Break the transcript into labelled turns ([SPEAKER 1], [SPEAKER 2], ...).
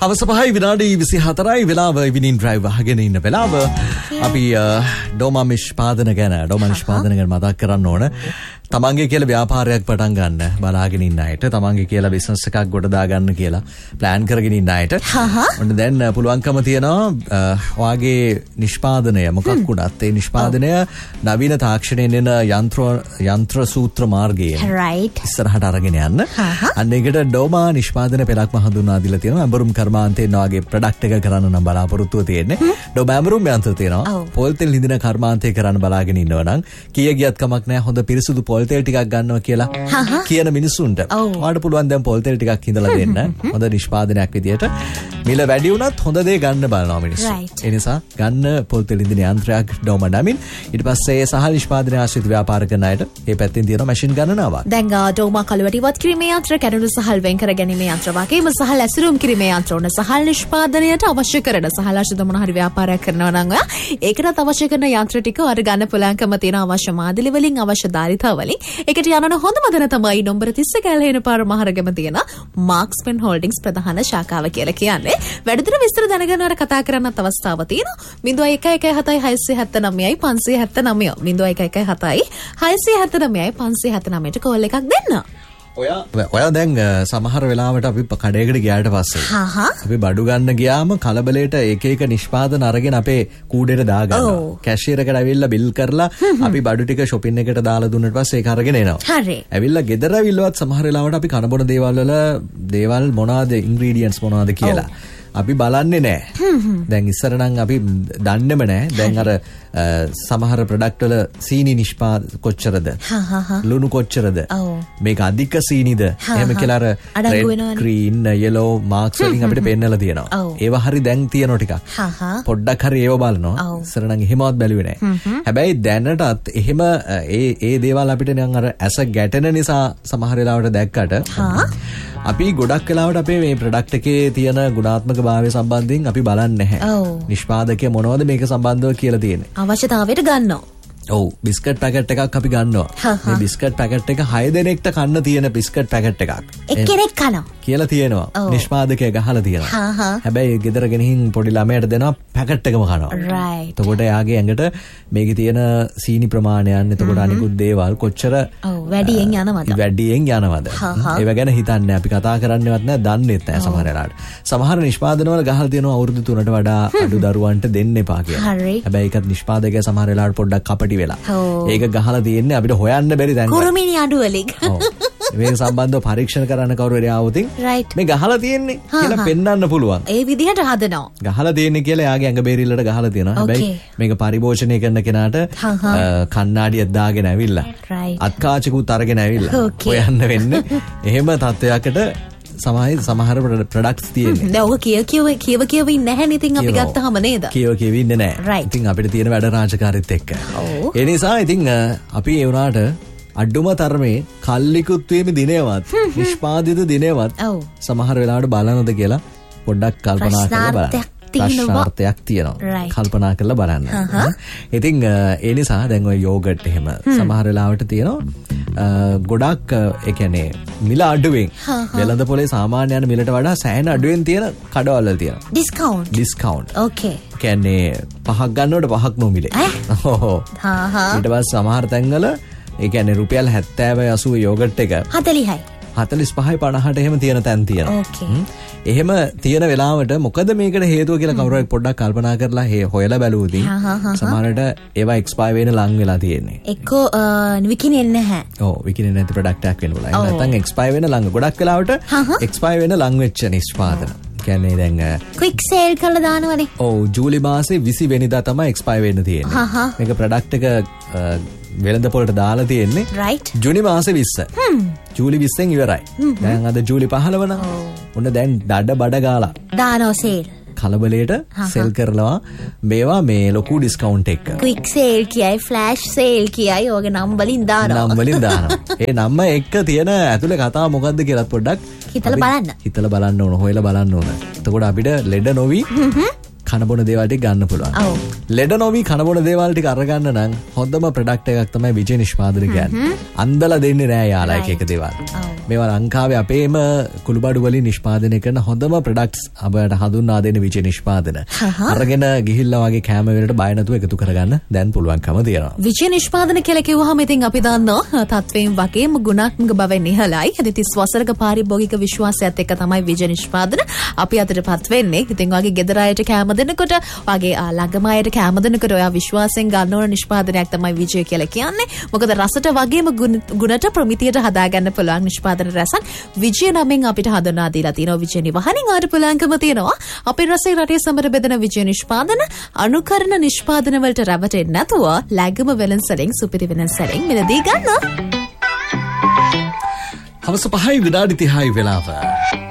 [SPEAKER 1] හවස 5:24 වෙලාව ඉවිනින් ඩ්‍රයිව් අහගෙන ඉන්න වෙලාව අපි ඩෝමා නිෂ්පාදන ගැන මතක් කරන්න ඕන. තමන්ගේ කියලා ව්‍යාපාරයක් පටන් ගන්න බලාගෙන ඉන්න අයට, තමන්ගේ කියලා බිස්නස් එකක් ගොඩ දාගන්න කියලා ප්ලෑන් කරගෙන ඉන්න අයට ඔන්න දැන් පුළුවන්කම තියෙනවා ඔයාගේ නිෂ්පාදනය මොකක් වුණත් ඒ නිෂ්පාදනය නවීන තාක්ෂණයෙන් එන යන්ත්‍ර සූත්‍ර මාර්ගයෙන් ඉස්සරහට අරගෙන යන්න. අන්න ඒකට ඩෝමා නිෂ්පාදන පෙළක්ම හඳුන්වා දීලා තියෙනවා. ඇඹරුම් කර්මාන්තයෙන් ඔයාගේ ප්‍රොඩක්ට් එක කරන්න නම් බලාපොරොත්තුව තියෙන්නේ. ඩෝමා ඇඹරුම් යන්ත්‍ර තියෙනවා. පොල් තෙල් හිඳින කර්මාන්තය කරන්න බලාගෙන ඉන්නවා නම් කීය ගියත් කමක් නැහැ. හොඳ පිරිසුදු පොල් තෙල් ටිකක් ගන්නවා කියලා කියන මිනිස්සුන්ට ඔයාලට පුළුවන් දැන් පොල් තෙල් ටිකක් හිඳලා දෙන්න. හොඳ නිෂ්පාදනයක් විදියට මිල වැඩි වුණත් හොඳ දේ ගන්න බලනවා මිනිස්සු. ඒ නිසා ගන්න පොල් තෙල් හිඳින යන්ත්‍රයක් ඩෝමා නමින්. ඊට පස්සේ සහල් නිෂ්පාදනය ආශ්‍රිත ව්‍යාපාර කරන අයට මේ පැත්තෙන් තියෙන මැෂින් ගණනාවක්.
[SPEAKER 2] දැන් ඩෝමා කළුවටිවත් කිරීමේ යන්ත්‍ර, කැඩුණු සහල් වෙන් කර ගැනීමේ යන්ත්‍ර වගේම සහල් ඇසුරුම් කිරීමේ යන්ත්‍ර උන සහල් නිෂ්පාදනයට අවශ්‍ය කරන සහල් ආශ්‍රිත මොන හරි ව්‍යාපාරයක් කරනවා නම් ඔයා ඒකටත් අවශ්‍ය කරන යන්ත්‍ර ටික ඔයාලට ගන්න පුළුවන්කම තියෙන අවශ්‍ය මාදිලි වලින් අවශ්‍ය ධාරිතා වලින්. ඒකට යනන හොඳම දන තමයි නම්බර 30 කැලේන පාර මහරගම තියෙන මාක්ස්මන් හෝල්ඩින්ග්ස් ප්‍රධාන ශාඛාව කියලා කියන්නේ. වැඩිදුර විස්තර දැනගන්න අර කතා කරන්නත් අවස්ථාව තියෙනවා. 0117 679 579 0117 කෝල් එකක් දෙන්න.
[SPEAKER 1] ඔයා දැන් සමහර වෙලාවට අපි කඩේකට ගියාට පස්සේ අපි බඩු ගන්න ගියාම කලබලයට එක එක නිෂ්පාදන අරගෙන අපේ කූඩේට දාගන්නවා. කැෂියර් එකට ඇවිල්ලා බිල් කරලා අපි බඩු ටික shopping එකට දාලා දුන්නාට පස්සේ ඒක අරගෙන එනවා.
[SPEAKER 2] හරි.
[SPEAKER 1] ඇවිල්ලා ගෙදර ඇවිල්ලවත් සමහර වෙලාවට අපි කන බොන දේවල් මොනවාද ingredients මොනවාද කියලා අපි බලන්නේ නැහැ. දැන් ඉස්සර නම් අපි දන්නේම නැහැ. දැන් අර සමහර ප්‍රොඩක්ට් වල සීනි කොච්චරද? ලුණු කොච්චරද? මේක අධික සීනිද? එහෙම කියලා අර රෙඩ්, ග්‍රීන්, yellow මාක්ස් වලින් අපිට පෙන්නලා තියෙනවා. ඒවා හරි දැන් තියෙනවා ටිකක්. පොඩ්ඩක් හරි ඒව බලනවා. ඉස්සර නම් එහෙමවත් බැලුවේ නැහැ. හැබැයි දැනටත් එහෙම ඒ දේවල් අපිට නිකන් අර ඇස ගැටෙන නිසා සමහර වෙලාවට දැක්කට අපි ගොඩක් වෙලාවට අපේ මේ ප්‍රොඩක්ට් එකේ තියෙන ගුණාත්මක භාවය සම්බන්ධයෙන් අපි බලන්නේ නැහැ. නිෂ්පාදකයා මොනවද මේක සම්බන්ධව කියලා තියෙන්නේ.
[SPEAKER 2] අවශ්‍යතාවයට ගන්නවා.
[SPEAKER 1] ඔව් බිස්කට් පැකට් එකක් අපි ගන්නවා. මේ බිස්කට් පැකට් එක 6 දෙනෙක්ට කන්න තියෙන බිස්කට් පැකට් එකක්.
[SPEAKER 2] එක්කෙනෙක් කනවා
[SPEAKER 1] කියලා තියෙනවා. නිෂ්පාදකයා ගහලා තියෙනවා. හැබැයි ගෙදර ගෙනින් පොඩි ළමයට දෙනවා පැකට් එකම කනවා.
[SPEAKER 2] රයිට්.
[SPEAKER 1] එතකොට යාගේ ඇඟට මේකේ තියෙන සීනි ප්‍රමාණයන් එතකොට අනිකුත් දේවල් කොච්චර
[SPEAKER 2] වැඩියෙන් යනවද?
[SPEAKER 1] ඒව ගැන හිතන්නේ අපි කතා කරන්නේවත් නැහැ, දන්නේත් නැහැ සමහර වෙලාවට. සමහර නිෂ්පාදනවල ගහලා තියෙනවා අවුරුදු 3ට වඩා අඩු දරුවන්ට දෙන්න එපා කියලා. හැබැයි ඒකත් නිෂ්පාදකයා සමහර වෙලාවට පොඩ්ඩක් කපටි වෙලා. ඒක ගහලා තියෙන්නේ අපිට හොයන්න බැරි දැන්.
[SPEAKER 2] කුරුමිනි අඩු වලින්.
[SPEAKER 1] මේක සම්බන්ධව පරීක්ෂණ කරන්න කවුරු හරි ආවොත් මේ ගහලා තියෙන්නේ කියලා පෙන්වන්න පුළුවන්.
[SPEAKER 2] ඒ විදිහට හදනවා.
[SPEAKER 1] ගහලා තියෙන්නේ කියලා යාගේ ඇඟ බේරිල්ලට ගහලා තියෙනවා. හැබැයි මේක පරිභෝෂණය කරන කෙනාට කණ්ණාඩියක් දාගෙන ඇවිල්ලා අත්කාචකුත් අරගෙන ඇවිල්ලා හොයන්න වෙන්නේ. එහෙම තත්වයකට සමහර ප්‍රොඩක්ට්ස් තියෙන්නේ.
[SPEAKER 2] දැන් ඔක කියව ඉන්නේ නැහැ නේ. ඉතින් අපි ගත්තාම නේද?
[SPEAKER 1] කියව ඉන්නේ නැහැ. ඉතින් අපිට තියෙන වැඩ රාජකාරීත් එක්ක. ඒ නිසා ඉතින් අපි ඒ වුණාට අඩුම තරමේ කල්ලිකුත් වීම දිනේවත් නිෂ්පාදිත දිනේවත් සමහර වෙලාවට බලනද කියලා පොඩ්ඩක් කල්පනා කරලා බලන්න. ප්‍රශ්නාර්ථයක් තියෙනවා. කල්පනා කරලා බලන්න. ඉතින් ඒ නිසා දැන් ඔය යෝගට් එහෙම සමහර වෙලාවට තියෙනවා ගොඩක් ඒ කියන්නේ මිල අඩුවෙන් වෙළඳ පොලේ සාමාන්‍ය යන මිලට වඩා සෑහෙන අඩුවෙන් තියෙන කඩවල තියෙනවා. ඩිස්කවුන්ට්.
[SPEAKER 2] ඕකේ.
[SPEAKER 1] කියන්නේ 5ක් ගන්නකොට 5ක් නොමිලේ. ඔව්. ඊට පස්සේ සමහර තැන්වල ඒ කියන්නේ රුපියල් 70 80 යෝගට් එක
[SPEAKER 2] 40යි
[SPEAKER 1] 45යි 50ට එහෙම තියෙන තැන් තියෙනවා. එහෙම තියෙන වෙලාවට මොකද මේකට හේතුව කියලා කවුරු හරි පොඩ්ඩක් කල්පනා කරලා හොයලා බැලුවොතින් සමහරට ඒවා එක්ස්පයර් වෙන ලං වෙලා තියෙන්නේ.
[SPEAKER 2] එක්කෝ විකිනෙන්නේ නැහැ.
[SPEAKER 1] ඔව් විකිනෙන්නේ නැති ප්‍රොඩක්ට් එකක් වෙන්න පුළුවන්. නැත්නම් එක්ස්පයර් වෙන ලං ගොඩක් වෙලාවට එක්ස්පයර් වෙන ලං වෙච්ච නිෂ්පාදන. කියන්නේ දැන්
[SPEAKER 2] ක්වික් සේල් කරලා දානවනේ.
[SPEAKER 1] ඔව් ජූලි මාසේ 20 වෙනිදා තමයි එක්ස්පයර් වෙන්න තියෙන්නේ. මේක ප්‍රොඩක්ට් එක වෙළඳ පොලට දාලා තියෙන්නේ ජූනි මාසේ 20. ජූලි 20න් ඉවරයි. දැන් අද ජූලි 15 න. ඔන්න දැන් බඩ ගාලා
[SPEAKER 2] දානවා සේල්.
[SPEAKER 1] කලබලයට සෙල් කරනවා මේවා මේ ලොකු ඩිස්කවුන්ට් එක.
[SPEAKER 2] ක්වික් සේල් කියයි ෆ්ලෑෂ් සේල් කියයි ඔයගේ නම් වලින් දානවා.
[SPEAKER 1] ඒ නම්ම එක්ක තියෙන ඇතුලේ කතාව මොකද්ද කියලා පොඩ්ඩක්
[SPEAKER 2] හිතලා බලන්න
[SPEAKER 1] ඕන, හොයලා බලන්න ඕන. එතකොට අපිට ලෙඩ නොවි කනබොන දේවල් ටික ගන්න පුළුවන්.
[SPEAKER 2] ඔව්.
[SPEAKER 1] ලෙඩ නොවි කනබොන දේවල් ටික අරගන්න නම් හොඳම ප්‍රොඩක්ට් එකක් තමයි විජය නිෂ්පාදන කියන්නේ. අන්දලා දෙන්නේ නෑ යාලා එක දේවල්. මේවා ලංකාවේ අපේම කුළුබඩු වලින් නිෂ්පාදනය කරන හොඳම ප්‍රොඩක්ට්ස් අපට හඳුන්වා දෙන විජය නිෂ්පාදන. අරගෙන ගිහිල්ලා වගේ කැම වලට බය නැතුව එකතු කරගන්න දැන් පුළුවන්කම තියෙනවා.
[SPEAKER 2] විජය නිෂ්පාදන කියලා කිව්වහම ඉතින් අපි දන්නවා තත්වයෙන් වගේම ගුණාත්මක බවෙන් ඉහළයි. 30 වසරක පාරිභෝගික විශ්වාසයත් එක්ක තමයි විජය නිෂ්පාදන අපි අතරපත් වෙන්නේ. ඉතින් වගේ ගෙදර අයට කැම දෙනකොට වගේ ළඟම අයට කැම දෙනකොට ඔයා විශ්වාසයෙන් ගන්න ඕන නිෂ්පාදනයක් තමයි විජය කියලා කියන්නේ. මොකද රසට වගේම ගුණට ප්‍රමිතියට හදාගන්න පුළුවන් නිෂ්පාදන රසක් විජය නමින් අපිට හඳුන්වා දීලා තියෙනවා. විජය නිවහනින් ආට පුළුවන්කම තියෙනවා. අපේ රසයේ රටේ සමර බෙදෙන විජය නිෂ්පාදන අනුකරණ නිෂ්පාදන වලට රැවටෙන්නේ නැතුව ලැගම වෙලෙන්සරින් සුපිරි වෙලෙන්සරින් මිලදී ගන්න.
[SPEAKER 1] හවස 5 විනාඩි 30 වෙලාව.